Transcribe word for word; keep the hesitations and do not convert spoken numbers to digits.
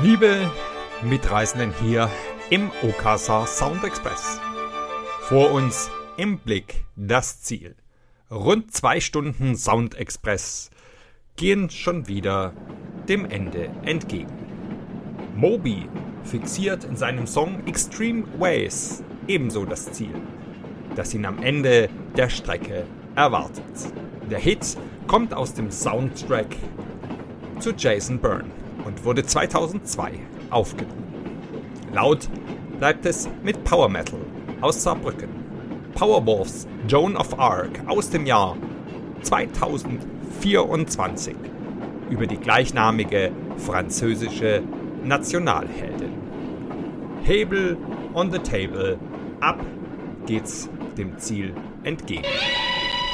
Liebe Mitreisenden hier im Okasa Sound Express. Vor uns im Blick das Ziel. Rund zwei Stunden Sound Express gehen schon wieder dem Ende entgegen. Moby fixiert in seinem Song Extreme Ways ebenso das Ziel, das ihn am Ende der Strecke erwartet. Der Hit kommt aus dem Soundtrack zu Jason Bourne und wurde zweitausendzwei aufgenommen. Laut bleibt es mit Power Metal aus Saarbrücken. Powerwolves Joan of Arc aus dem Jahr zweitausendvierundzwanzig über die gleichnamige französische Nationalheldin. Hebel on the Table, ab geht's dem Ziel entgegen.